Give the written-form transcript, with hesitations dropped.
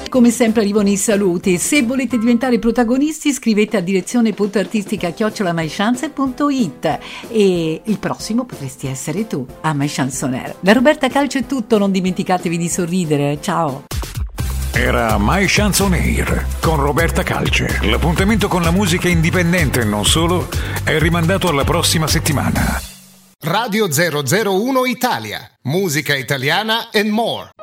come sempre arrivano i saluti. Se volete diventare protagonisti scrivete a direzione.artistica@mychance.it e il prossimo potresti essere tu a My Chanson Air. Da Roberta Calcio è tutto, non dimenticatevi di sorridere. Ciao. Era My Chanson Air con Roberta Calce. L'appuntamento con la musica indipendente e non solo è rimandato alla prossima settimana. Radio 001 Italia, musica italiana and more.